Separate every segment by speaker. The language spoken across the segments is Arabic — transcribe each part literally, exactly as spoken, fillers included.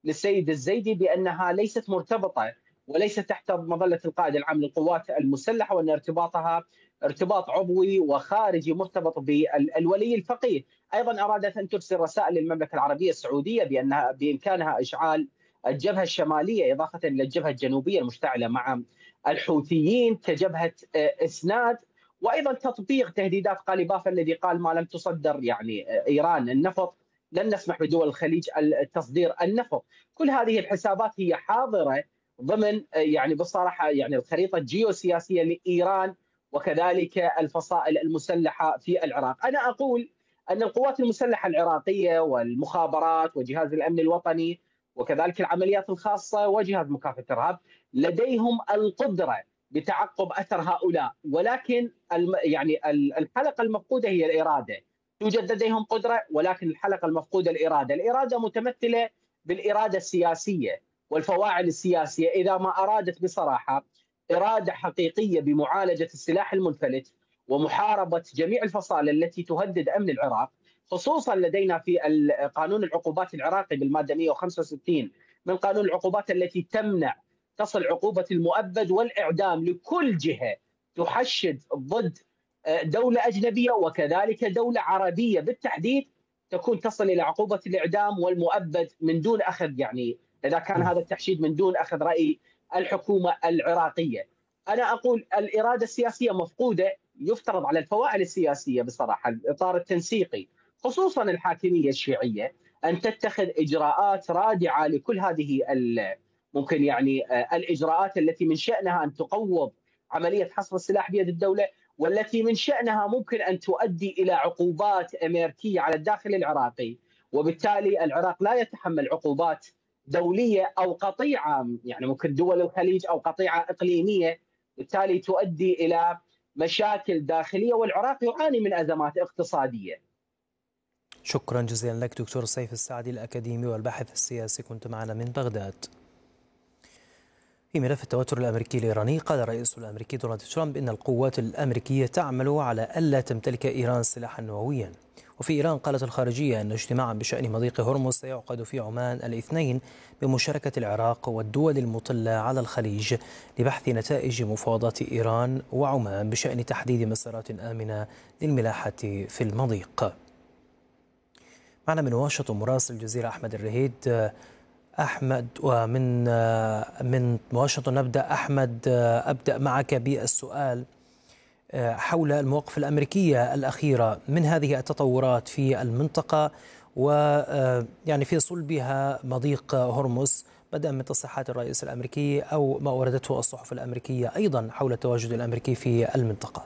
Speaker 1: للسيد الزيدي بأنها ليست مرتبطة وليست تحت مظلة القائد العام للقوات المسلحة، وأن ارتباطها ارتباط عضوي وخارجي مرتبط بالولي الفقيه. أيضا أرادت أن ترسل رسائل للمملكة العربية السعودية بأنها بإمكانها إشعال الجبهة الشمالية إضافة إلى الجبهة الجنوبية المشتعلة مع الحوثيين كجبهة إسناد، وأيضا تطبيق تهديدات قالباف الذي قال ما لم تصدر يعني إيران النفط لن نسمح بدول الخليج تصدير النفط. كل هذه الحسابات هي حاضرة ضمن يعني بصراحة يعني الخريطة الجيوسياسية لإيران وكذلك الفصائل المسلحة في العراق. أنا أقول أن القوات المسلحة العراقية والمخابرات وجهاز الأمن الوطني وكذلك العمليات الخاصة وجهاز مكافحة الإرهاب لديهم القدرة بتعقب أثر هؤلاء، ولكن يعني الحلقة المفقودة هي الإرادة. توجد لديهم قدرة ولكن الحلقة المفقودة الإرادة. الإرادة متمثلة بالإرادة السياسية والفواعل السياسية. إذا ما أرادت بصراحة إرادة حقيقية بمعالجة السلاح المنفلت ومحاربة جميع الفصائل التي تهدد أمن العراق، خصوصا لدينا في قانون العقوبات العراقي بالمادة مئة وخمسة وستين من قانون العقوبات التي تمنع تصل عقوبة المؤبد والإعدام لكل جهة تحشد ضد دولة أجنبية وكذلك دولة عربية بالتحديد، تكون تصل إلى عقوبة الإعدام والمؤبد من دون أخذ يعني إذا كان هذا التحشيد من دون أخذ رأي الحكومة العراقية. أنا أقول الإرادة السياسية مفقودة. يفترض على الفواعل السياسية بصراحة الإطار التنسيقي خصوصا الحاكمية الشيعية أن تتخذ إجراءات رادعة لكل هذه ممكن يعني الإجراءات التي من شأنها أن تقوض عملية حصر السلاح بيد الدولة، والتي من شأنها ممكن أن تؤدي إلى عقوبات أمريكية على الداخل العراقي، وبالتالي العراق لا يتحمل عقوبات دولية أو قطيعة يعني ممكن دول الخليج أو قطيعة إقليمية، بالتالي تؤدي إلى مشاكل داخلية، والعراق يعاني من أزمات اقتصادية.
Speaker 2: شكرا جزيلا لك دكتور سيف السعدي الأكاديمي والباحث السياسي، كنت معنا من بغداد. في ملف التوتر الأمريكي الإيراني، قال الرئيس الأمريكي دونالد ترامب إن القوات الأمريكية تعمل على ألا تمتلك إيران سلاحا نوويا. وفي إيران قالت الخارجية أن اجتماعا بشأن مضيق هرمز سيعقد في عمان الاثنين بمشاركة العراق والدول المطلة على الخليج لبحث نتائج مفاوضات إيران وعمان بشأن تحديد مسارات آمنة للملاحة في المضيق. معنا من واشنطن مراسل الجزيرة أحمد الرهيد. أحمد، ومن من واشنطن نبدأ. أحمد، أبدأ معك بالسؤال حول المواقف الأمريكية الأخيرة من هذه التطورات في المنطقة ويعني في صلبها مضيق هرمز، بدءا من تصريحات الرئيس الأمريكي أو ما وردته الصحف الأمريكية أيضا حول التواجد الأمريكي في المنطقة.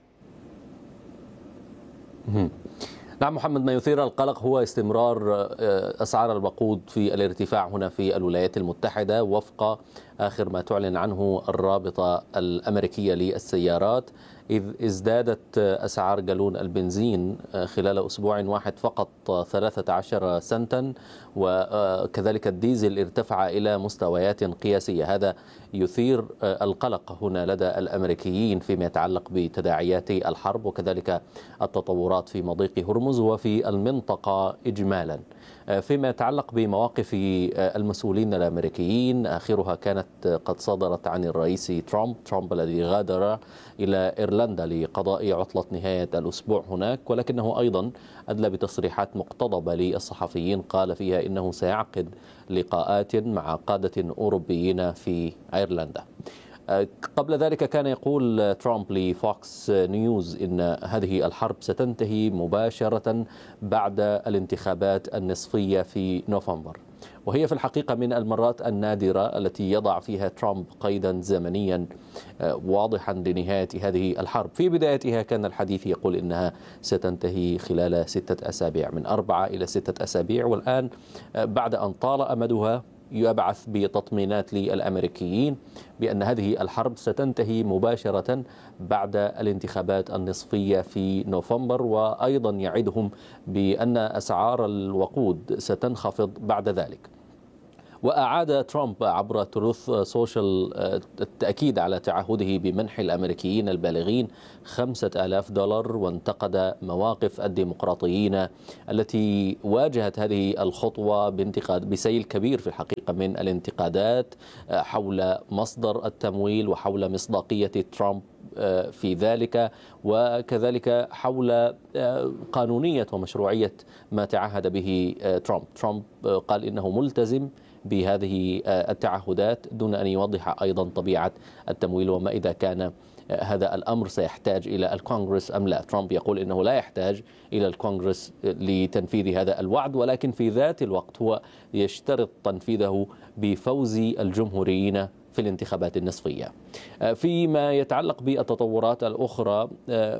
Speaker 3: نعم محمد، ما يثير القلق هو استمرار أسعار الوقود في الارتفاع هنا في الولايات المتحدة وفق آخر ما تعلن عنه الرابطة الأمريكية للسيارات، إذ ازدادت أسعار جالون البنزين خلال أسبوع واحد فقط ثلاثة عشر سنتا، وكذلك الديزل ارتفع إلى مستويات قياسية. هذا يثير القلق هنا لدى الأمريكيين فيما يتعلق بتداعيات الحرب وكذلك التطورات في مضيق هرمز وفي المنطقة إجمالا. فيما يتعلق بمواقف المسؤولين الأمريكيين، آخرها كانت قد صدرت عن الرئيس ترامب ترامب الذي غادر إلى إيرلندا لقضاء عطلة نهاية الأسبوع هناك، ولكنه أيضا أدلى بتصريحات مقتضبة للصحفيين قال فيها إنه سيعقد لقاءات مع قادة أوروبيين في أيرلندا. قبل ذلك كان يقول ترامب لفوكس نيوز إن هذه الحرب ستنتهي مباشرة بعد الانتخابات النصفية في نوفمبر، وهي في الحقيقة من المرات النادرة التي يضع فيها ترامب قيدا زمنيا واضحا لنهاية هذه الحرب. في بدايتها كان الحديث يقول إنها ستنتهي خلال ستة أسابيع، من أربعة إلى ستة أسابيع، والآن بعد أن طال أمدها يبعث بتطمينات للأمريكيين بأن هذه الحرب ستنتهي مباشرة بعد الانتخابات النصفية في نوفمبر، وأيضا يعدهم بأن أسعار الوقود ستنخفض بعد ذلك. وأعاد ترامب عبر تروث سوشيال التأكيد على تعهده بمنح الأمريكيين البالغين خمسة آلاف دولار، وانتقد مواقف الديمقراطيين التي واجهت هذه الخطوة بانتقاد بسيل كبير في الحقيقة من الانتقادات حول مصدر التمويل وحول مصداقية ترامب في ذلك، وكذلك حول قانونية ومشروعية ما تعهد به ترامب. ترامب قال إنه ملتزم بهذه التعهدات دون أن يوضح أيضا طبيعة التمويل وما إذا كان هذا الأمر سيحتاج إلى الكونغرس أم لا. ترامب يقول إنه لا يحتاج إلى الكونغرس لتنفيذ هذا الوعد، ولكن في ذات الوقت هو يشترط تنفيذه بفوز الجمهوريين في الانتخابات النصفية. فيما يتعلق بالتطورات الأخرى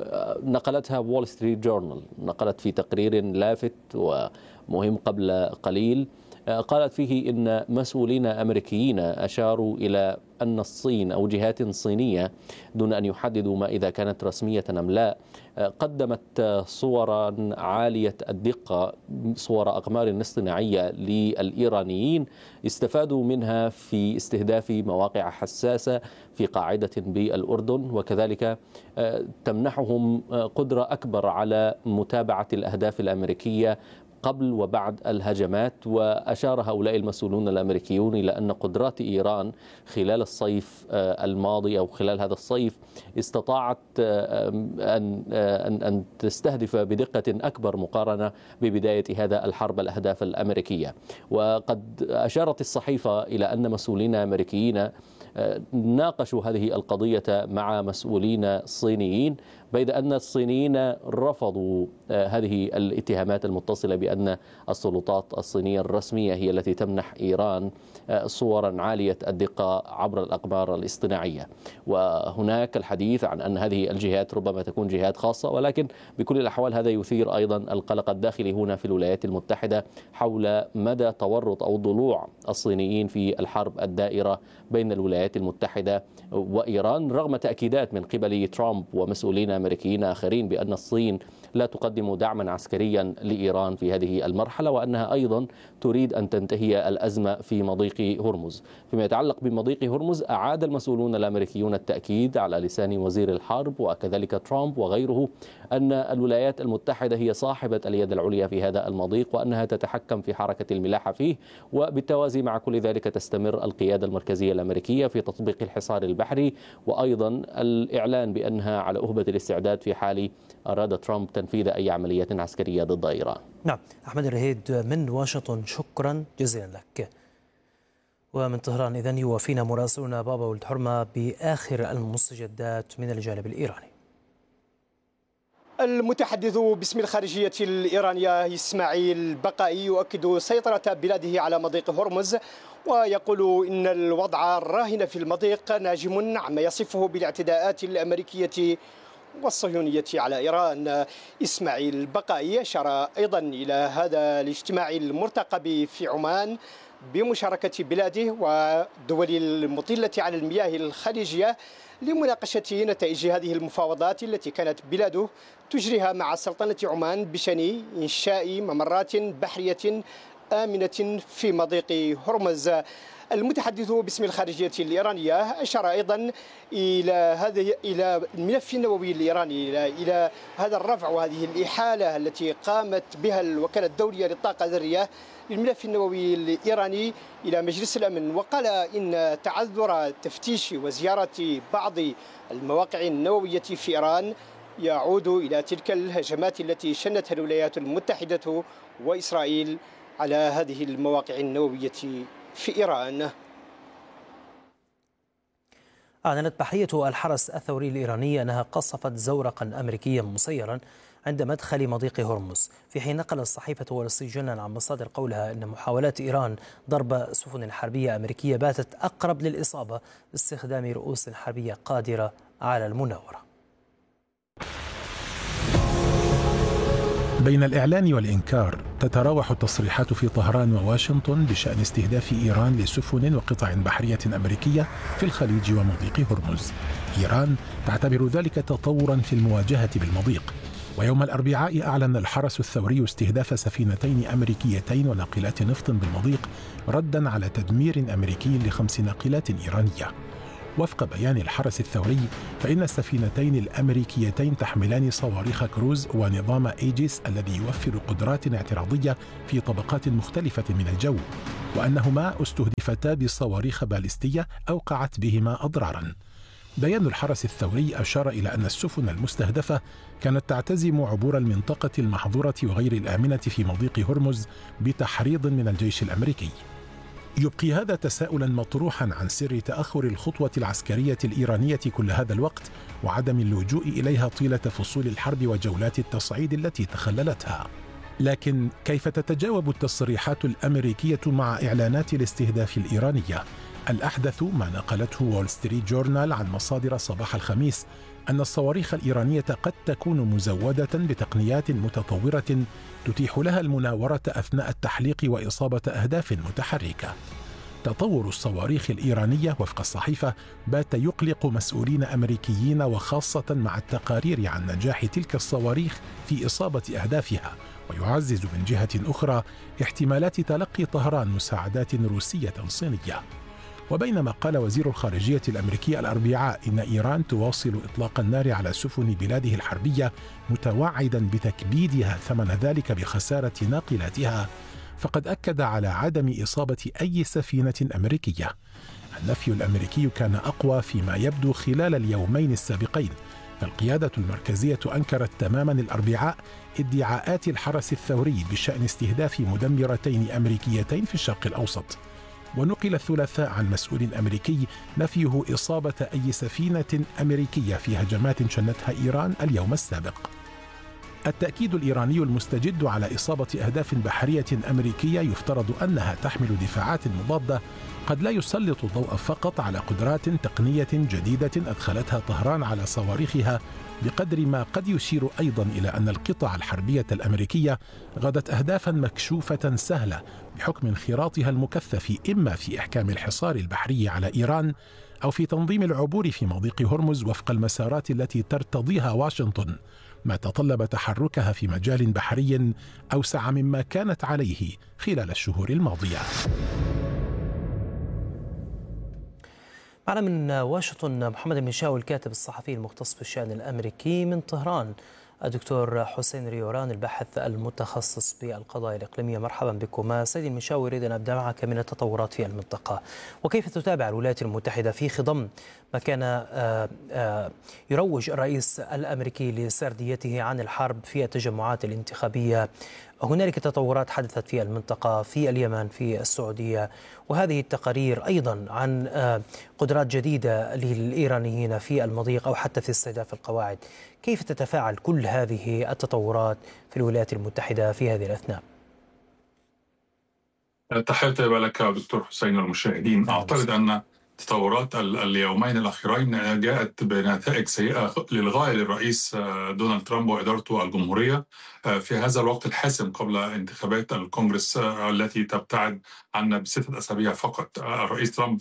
Speaker 3: نقلتها وول ستريت جورنال، نقلت في تقرير لافت ومهم قبل قليل، قالت فيه إن مسؤولين أمريكيين أشاروا إلى أن الصين أو جهات صينية دون أن يحددوا ما إذا كانت رسمية أم لا قدمت صورا عالية الدقة، صور أقمار اصطناعية للإيرانيين استفادوا منها في استهداف مواقع حساسة في قاعدة بالأردن، وكذلك تمنحهم قدرة أكبر على متابعة الأهداف الأمريكية قبل وبعد الهجمات. وأشار هؤلاء المسؤولون الأمريكيون إلى أن قدرات إيران خلال الصيف الماضي أو خلال هذا الصيف استطاعت أن أن تستهدف بدقة أكبر مقارنة ببداية هذا الحرب الأهداف الأمريكية. وقد أشارت الصحيفة إلى أن مسؤولين أمريكيين ناقشوا هذه القضية مع مسؤولين صينيين، بيد أن الصينيين رفضوا هذه الاتهامات المتصلة بأن السلطات الصينية الرسمية هي التي تمنح إيران صورا عالية الدقة عبر الأقمار الاصطناعية. وهناك الحديث عن أن هذه الجهات ربما تكون جهات خاصة، ولكن بكل الأحوال هذا يثير أيضا القلق الداخلي هنا في الولايات المتحدة حول مدى تورط أو ضلوع الصينيين في الحرب الدائرة بين الولايات المتحدة وإيران، رغم تأكيدات من قبل ترامب ومسؤولين أمريكيين آخرين بأن الصين لا تقدم دعما عسكريا لإيران في هذه المرحلة، وأنها أيضا تريد أن تنتهي الأزمة في مضيق هرمز. فيما يتعلق بمضيق هرمز أعاد المسؤولون الأمريكيون التأكيد على لسان وزير الحرب وكذلك ترامب وغيره أن الولايات المتحدة هي صاحبة اليد العليا في هذا المضيق، وأنها تتحكم في حركة الملاحة فيه، وبالتوازي مع كل ذلك تستمر القيادة المركزية الأمريكية في تطبيق الحصار البحري، وأيضا الإعلان بأنها على أهبة الاستعداد في حال أراد ترامب تنفيذ أي عمليات عسكرية ضد إيران.
Speaker 2: نعم، أحمد الرهيد من واشنطن، شكرا جزيلا لك. ومن طهران إذن يوافينا مراسلنا بابا ولد حرمة بآخر المستجدات من الجانب الإيراني.
Speaker 4: المتحدث باسم الخارجية الإيرانية إسماعيل بقائي يؤكد سيطرة بلاده على مضيق هرمز، ويقول إن الوضع الراهن في المضيق ناجم عما يصفه بالاعتداءات الأمريكية والصهيونية على إيران. إسماعيل بقائي أشار أيضا إلى هذا الاجتماع المرتقب في عمان بمشاركة بلاده والدول المطلة على المياه الخليجية لمناقشة نتائج هذه المفاوضات التي كانت بلاده تجريها مع سلطنة عمان بشأن إنشاء ممرات بحرية آمنة في مضيق هرمز. المتحدث باسم الخارجية الإيرانية أشار أيضا إلى هذه إلى الملف النووي الإيراني، إلى إلى هذا الرفع وهذه الإحالة التي قامت بها الوكالة الدولية للطاقة الذرية للملف النووي الإيراني إلى مجلس الأمن، وقال إن تعذر تفتيش وزيارة بعض المواقع النووية في إيران يعود إلى تلك الهجمات التي شنتها الولايات المتحدة وإسرائيل على هذه المواقع النووية في إيران.
Speaker 2: أعلنت بحرية الحرس الثوري الإيراني أنها قصفت زورقا أمريكيا مسيرا عند مدخل مضيق هرمز، في حين نقل الصحيفة وول ستريت جورنال عن مصادر قولها أن محاولات إيران ضرب سفن حربية أمريكية باتت أقرب للإصابة باستخدام رؤوس حربية قادرة على المناورة.
Speaker 5: بين الإعلان والإنكار تتراوح التصريحات في طهران وواشنطن بشأن استهداف إيران لسفن وقطع بحرية أمريكية في الخليج ومضيق هرمز. إيران تعتبر ذلك تطورا في المواجهة بالمضيق، ويوم الأربعاء أعلن الحرس الثوري استهداف سفينتين أمريكيتين وناقلات نفط بالمضيق ردا على تدمير أمريكي لخمس ناقلات إيرانية. وفق بيان الحرس الثوري فإن السفينتين الأمريكيتين تحملان صواريخ كروز ونظام إيجيس الذي يوفر قدرات اعتراضية في طبقات مختلفة من الجو، وأنهما استهدفتا بصواريخ باليستية أوقعت بهما أضرارا. بيان الحرس الثوري أشار إلى أن السفن المستهدفة كانت تعتزم عبور المنطقة المحظورة وغير الآمنة في مضيق هرمز بتحريض من الجيش الأمريكي. يبقي هذا تساؤلا مطروحا عن سر تأخر الخطوة العسكرية الإيرانية كل هذا الوقت وعدم اللجوء إليها طيلة فصول الحرب وجولات التصعيد التي تخللتها. لكن كيف تتجاوب التصريحات الأمريكية مع إعلانات الاستهداف الإيرانية؟ الأحدث ما نقلته وول ستريت جورنال عن مصادر صباح الخميس أن الصواريخ الإيرانية قد تكون مزودة بتقنيات متطورة تتيح لها المناورة أثناء التحليق وإصابة أهداف متحركة. تطور الصواريخ الإيرانية وفق الصحيفة بات يقلق مسؤولين أمريكيين، وخاصة مع التقارير عن نجاح تلك الصواريخ في إصابة أهدافها، ويعزز من جهة أخرى احتمالات تلقي طهران مساعدات روسية صينية. وبينما قال وزير الخارجية الأمريكي الأربعاء إن إيران تواصل إطلاق النار على سفن بلاده الحربية متوعدا بتكبيدها ثمن ذلك بخسارة ناقلاتها، فقد أكد على عدم إصابة أي سفينة أمريكية. النفي الأمريكي كان أقوى فيما يبدو خلال اليومين السابقين، فالقيادة المركزية أنكرت تماما الأربعاء ادعاءات الحرس الثوري بشأن استهداف مدمرتين أمريكيتين في الشرق الأوسط. ونقل الثلاثاء عن مسؤول أمريكي نفيه إصابة أي سفينة أمريكية في هجمات شنتها إيران اليوم السابق. التأكيد الإيراني المستجد على إصابة أهداف بحرية أمريكية يفترض أنها تحمل دفاعات مضادة قد لا يسلط الضوء فقط على قدرات تقنية جديدة أدخلتها طهران على صواريخها، بقدر ما قد يشير أيضا إلى أن القطع الحربية الأمريكية غدت أهدافا مكشوفة سهلة بحكم انخراطها المكثف إما في إحكام الحصار البحري على إيران أو في تنظيم العبور في مضيق هرمز وفق المسارات التي ترتضيها واشنطن، ما تطلب تحركها في مجال بحري أوسع مما كانت عليه خلال الشهور الماضية.
Speaker 2: معنا من واشنطن محمد المنشاوي الكاتب الصحفي المختص بالشأن الأمريكي. من طهران الدكتور حسين ريوران الباحث المتخصص بالقضايا الإقليمية. مرحبا بكم سيدي المنشاوي. أريد أن أبدأ معك من التطورات في المنطقة، وكيف تتابع الولايات المتحدة في خضم ما كان يروج الرئيس الأمريكي لسرديته عن الحرب في التجمعات الانتخابية. هنالك تطورات حدثت في المنطقة، في اليمن، في السعودية، وهذه التقارير أيضا عن قدرات جديدة للإيرانيين في المضيق أو حتى في استهداف القواعد. كيف تتفاعل كل هذه التطورات في الولايات المتحدة في هذه الأثناء؟
Speaker 6: تحياتي لك دكتور حسين والمشاهدين. أعتقد أن تطورات اليومين الأخيرين جاءت بنتائج سيئة للغاية للرئيس دونالد ترامب وإدارته الجمهورية في هذا الوقت الحاسم قبل انتخابات الكونغرس التي تبتعد عنا بستة أسابيع فقط. الرئيس ترامب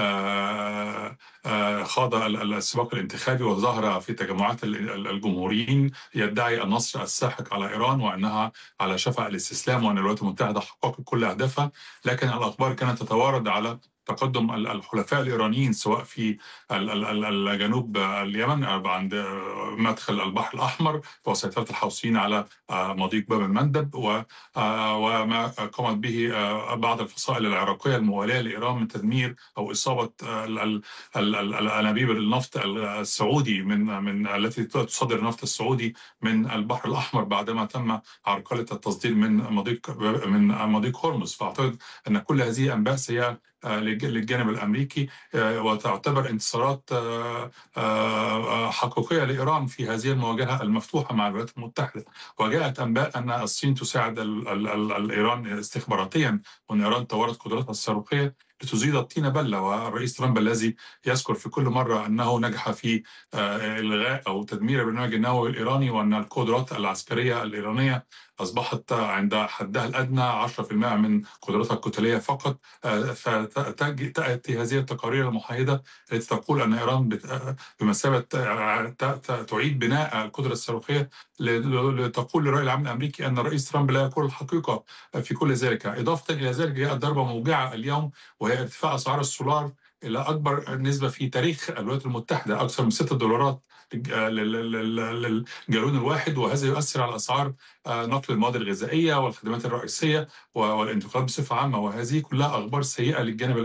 Speaker 6: خاض السباق الانتخابي وظهر في تجمعات الجمهوريين يدعي النصر الساحق على إيران وأنها على شفا الاستسلام وأن الولايات المتحدة حققت كل أهدافها، لكن الأخبار كانت تتوارد على تقدم الحلفاء الإيرانيين سواء في الجنوب اليمن عند مدخل البحر الأحمر وسيطرة الحوثيين على مضيق باب المندب، وما قامت به بعض الفصائل العراقية الموالية لإيران من تدمير أو إصابة الأنابيب النفط السعودي من من التي تصدر النفط السعودي من البحر الأحمر بعدما تم عرقلة التصدير من مضيق من مضيق هرمز. فأعتقد أن كل هذه أنباء سيئة للجانب الأمريكي وتعتبر انتصارات حقيقية لإيران في هذه المواجهة المفتوحة مع الولايات المتحدة. وجاءت أنباء أن الصين تساعد الإيران استخباراتيا وأن إيران طورت قدراتها الصاروخية، لتزيد الطين بلة. والرئيس ترامب الذي يذكر في كل مرة أنه نجح في إلغاء أو تدمير البرنامج النووي الإيراني، وأن القدرات العسكرية الإيرانية أصبحت عند حدها الأدنى عشرة بالمئة من قدرتها القتالية فقط. فتأتي هذه التقارير المحايدة التي تقول أن إيران بمثابة تعيد بناء القدرة الصاروخية، لتقول للرأي العام الأمريكي أن الرئيس ترامب لا يقول الحقيقة في كل ذلك. إضافة إلى ذلك جاءت ضربة موجعة اليوم، وهي ارتفاع أسعار السولار إلى أكبر نسبة في تاريخ الولايات المتحدة، أكثر من ستة دولارات للجالون الواحد، وهذا يؤثر على أسعار نقل المواد الغذائية والخدمات الرئيسية والانتقالات بصفة عامة، وهذه كلها أخبار سيئة للجانب